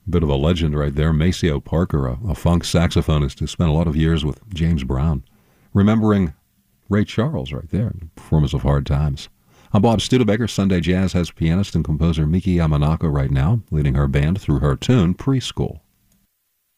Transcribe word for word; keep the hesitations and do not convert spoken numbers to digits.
Bit of a legend right there. Maceo Parker, a, a funk saxophonist who spent a lot of years with James Brown. Remembering Ray Charles right there, performance of Hard Times. I'm Bob Studebaker. Sunday Jazz has pianist and composer Miki Yamanaka right now, leading her band through her tune, Preschool.